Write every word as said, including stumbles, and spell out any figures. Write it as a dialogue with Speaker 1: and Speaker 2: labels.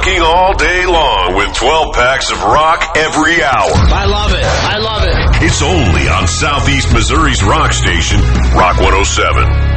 Speaker 1: Rocking all day long with twelve packs of rock every hour.
Speaker 2: I love it. I love it.
Speaker 1: It's only on Southeast Missouri's rock station, Rock one oh seven.